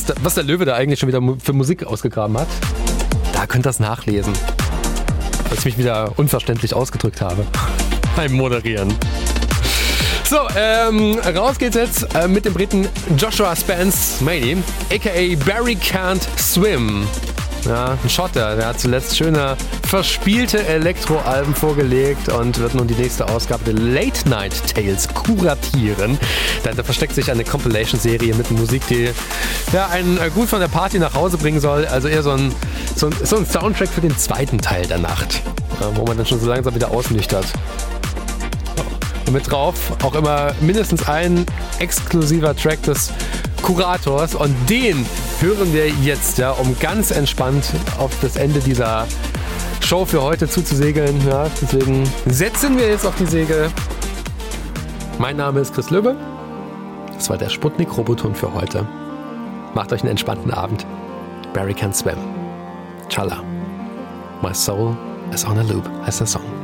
was der Löwe da eigentlich schon wieder für Musik ausgegraben hat, da könnt ihr das nachlesen. Dass ich mich wieder unverständlich ausgedrückt habe beim Moderieren. So, raus geht's jetzt mit dem Briten Joshua Spence Maney, a.k.a. Barry Can't Swim. Ja, ein Schotter, der hat zuletzt schöne verspielte Elektro-Alben vorgelegt und wird nun die nächste Ausgabe der Late Night Tales kuratieren. Dahinter versteckt sich eine Compilation-Serie mit Musik, die ja, einen gut von der Party nach Hause bringen soll. Also eher so ein Soundtrack für den zweiten Teil der Nacht, wo man dann schon so langsam wieder ausnüchtert. Und mit drauf auch immer mindestens ein exklusiver Track des Kurators und den hören wir jetzt, ja, um ganz entspannt auf das Ende dieser Show für heute zuzusegeln. Ja, deswegen setzen wir jetzt auf die Segel. Mein Name ist Chris Löwe. Das war der Sputnik-Roboton für heute. Macht euch einen entspannten Abend. Barry Can't Swim. Chala. My Soul is on a Loop heißt der Song.